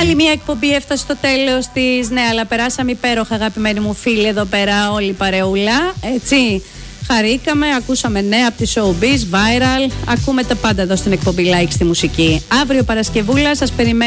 Άλλη μια εκπομπή έφτασε στο τέλος της. Ναι, αλλά περάσαμε υπέροχα, αγαπημένοι μου φίλοι, εδώ πέρα όλη η παρεούλα. Έτσι. Χαρήκαμε, ακούσαμε νέα από τη Showbiz, Viral. Ακούμε τα πάντα εδώ στην εκπομπή Like στη Μουσική. Αύριο Παρασκευούλα σας περιμένει.